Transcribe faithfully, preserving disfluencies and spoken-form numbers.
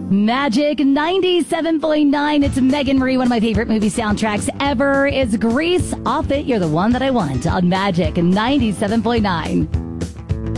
Magic ninety-seven point nine. It's Megan Marie. One of my favorite movie soundtracks ever is Grease. Off it, you're the one that I want on Magic ninety-seven point nine.